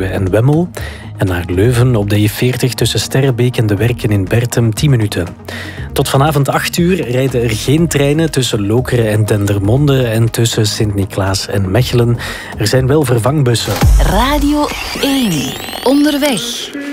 Sluwe en Wemmel. En naar Leuven op de E40 tussen Sterrebeek en De Werken in Bertem 10 minuten. Tot vanavond 8 uur rijden er geen treinen tussen Lokeren en Dendermonde en tussen Sint-Niklaas en Mechelen. Er zijn wel vervangbussen. Radio 1. Onderweg.